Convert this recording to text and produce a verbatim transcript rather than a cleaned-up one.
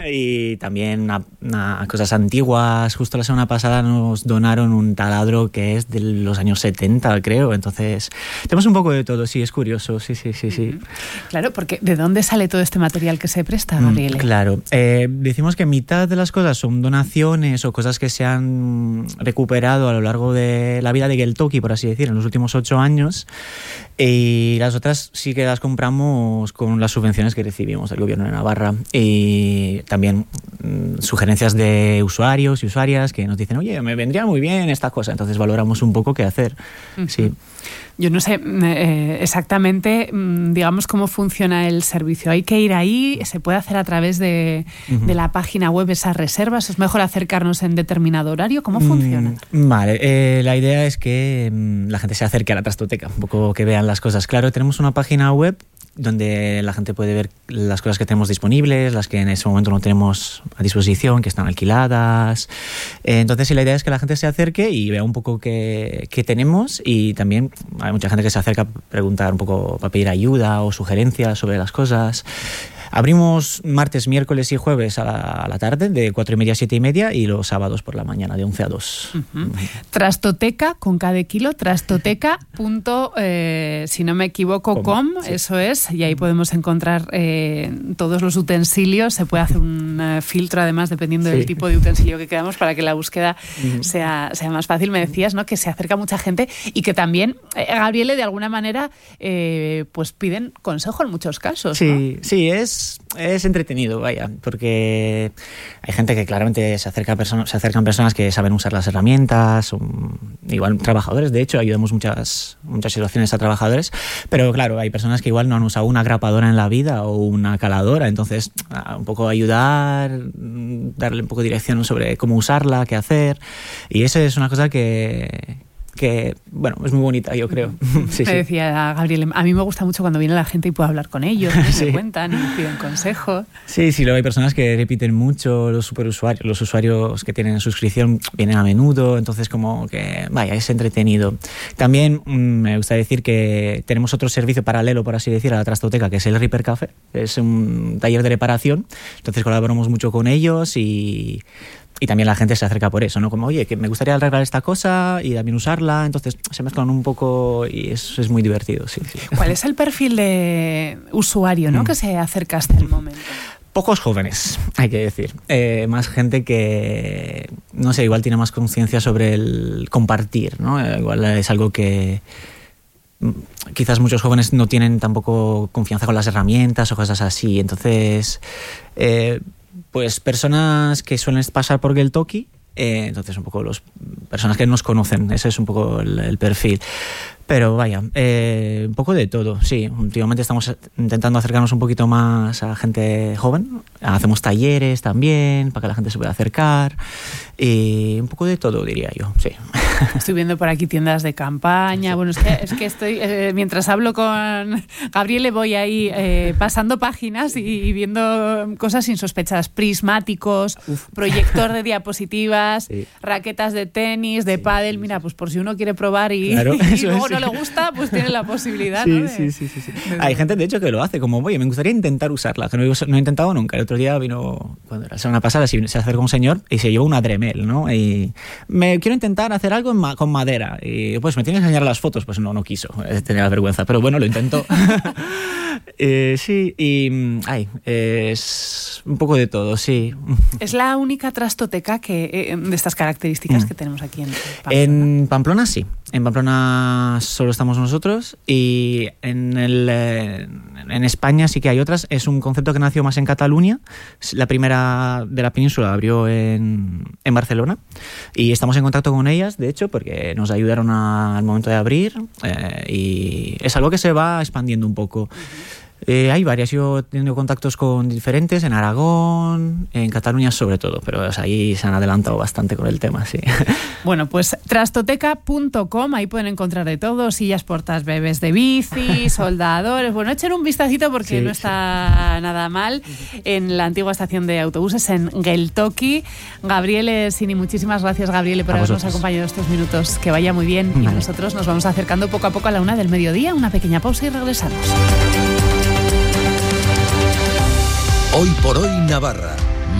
Y también a, a cosas antiguas. Justo la semana pasada nos donaron un taladro que es de los años setenta, creo. Entonces, tenemos un poco de todo. Sí, es curioso. Sí, sí, sí, sí. Claro, porque ¿de dónde sale todo este material que se presta, Gabriele? Mm, claro. Eh, decimos que mitad de las cosas son donaciones o cosas que se han recuperado a lo largo de la vida de Geltoki, por así decir, en los últimos ocho años. Y las otras sí que las compramos con las subvenciones que recibimos del gobierno de Navarra. Y también mmm, sugerencias de usuarios y usuarias que nos dicen, oye, me vendría muy bien esta cosa. Entonces valoramos un poco qué hacer. Uh-huh. Sí. Yo no sé eh, exactamente, digamos, cómo funciona el servicio. ¿Hay que ir ahí? ¿Se puede hacer a través de, uh-huh. de la página web esas reservas? ¿Es mejor acercarnos en determinado horario? ¿Cómo funciona? Mm, vale, eh, la idea es que mm, la gente se acerque a la trastoteca, un poco que vean las cosas. Claro, tenemos una página web donde la gente puede ver las cosas que tenemos disponibles, las que en ese momento no tenemos a disposición, que están alquiladas. Eh, entonces, sí, la idea es que la gente se acerque y vea un poco qué, qué tenemos, y también hay mucha gente que se acerca a preguntar un poco, para pedir ayuda o sugerencias sobre las cosas. Abrimos martes, miércoles y jueves a la, a la tarde, de cuatro y media a siete y media, y los sábados por la mañana, de once a dos. Uh-huh. Uh-huh. Trastoteca, con K de kilo, trastoteca. Punto, eh, si no me equivoco, com, sí. Eso es, y ahí podemos encontrar eh, todos los utensilios. Se puede hacer un uh, filtro, además, dependiendo sí. del tipo de utensilio que queramos, para que la búsqueda uh-huh. sea, sea más fácil. Me decías, ¿no?, que se acerca mucha gente y que también, eh, Gabriele, de alguna manera, eh, pues piden consejo en muchos casos, sí, ¿no? Sí, es Es entretenido, vaya, porque hay gente que claramente se acerca a personas, se acercan personas que saben usar las herramientas, um, igual trabajadores, de hecho, ayudamos muchas muchas situaciones a trabajadores, pero claro, hay personas que igual no han usado una grapadora en la vida o una caladora, entonces un poco ayudar, darle un poco de dirección sobre cómo usarla, qué hacer, y eso es una cosa que... que, bueno, es muy bonita, yo creo. Sí, me sí. decía Gabriel, a mí me gusta mucho cuando viene la gente y puedo hablar con ellos, ¿no? Sí. Me cuentan y me piden consejo. Sí, sí, luego hay personas que repiten mucho, los superusuarios, los usuarios que tienen suscripción vienen a menudo, entonces como que, vaya, es entretenido. También mmm, me gusta decir que tenemos otro servicio paralelo, por así decir, a la trastoteca, que es el Repair Café, es un taller de reparación, entonces colaboramos mucho con ellos y... Y también la gente se acerca por eso, ¿no? Como, oye, que me gustaría arreglar esta cosa y también usarla. Entonces se mezclan un poco y eso es muy divertido, sí, sí. ¿Cuál es el perfil de usuario, ¿no?, mm. que se acerca hasta el momento? Pocos jóvenes, hay que decir. Eh, más gente que, no sé, igual tiene más conciencia sobre el compartir, ¿no? Eh, igual es algo que... quizás muchos jóvenes no tienen tampoco confianza con las herramientas o cosas así. Entonces... Eh, pues personas que suelen pasar por Geltoki, eh, entonces un poco las personas que nos conocen, ese es un poco el, el perfil. Pero vaya, eh, un poco de todo, sí. Últimamente estamos intentando acercarnos un poquito más a gente joven. Hacemos talleres también, para que la gente se pueda acercar. Y un poco de todo, diría yo, sí. Estoy viendo por aquí tiendas de campaña. Bueno, es que, es que estoy, eh, mientras hablo con Gabriele, voy ahí eh, pasando páginas y, y viendo cosas insospechadas. Prismáticos, Uf. proyector de diapositivas, sí. raquetas de tenis, de sí, pádel. Mira, pues por si uno quiere probar y, claro, y luego es, no sí. le gusta, pues tiene la posibilidad, sí, ¿no? De, sí, sí, sí, sí. De... Hay gente, de hecho, que lo hace, como, oye, me gustaría intentar usarla, que no, no he intentado nunca. El otro día vino, cuando la semana pasada, se acercó un señor y se llevó una Dremel, ¿no? Y me quiero intentar hacer algo ma- con madera. Y pues me tienes que enseñar las fotos. Pues no, no quiso, tenía la vergüenza. Pero bueno, lo intentó. eh, sí, y ay, es un poco de todo, sí. ¿Es la única trastoteca que, eh, de estas características mm. que tenemos aquí en Pamplona? En Pamplona sí. En Pamplona solo estamos nosotros y en, el, eh, en España sí que hay otras. Es un concepto que nació más en Cataluña. La primera de la península abrió en, en Barcelona y estamos en contacto con ellas, de hecho, porque nos ayudaron a, al momento de abrir eh, y es algo que se va expandiendo un poco. Eh, hay varias, yo he tenido contactos con diferentes en Aragón, en Cataluña sobre todo, pero o sea, ahí se han adelantado bastante con el tema, sí. Bueno, pues trastoteca punto com, ahí pueden encontrar de todo, sillas portas bebés de bici, soldadores, bueno, echen un vistacito porque sí, no está sí. nada mal, en la antigua estación de autobuses en Geltoki. Gabriele Sini, muchísimas gracias, Gabriele, por a habernos vosotros. acompañado estos minutos, que vaya muy bien, vale. Y nosotros nos vamos acercando poco a poco a la una del mediodía, una pequeña pausa y regresamos. Hoy por hoy Navarra.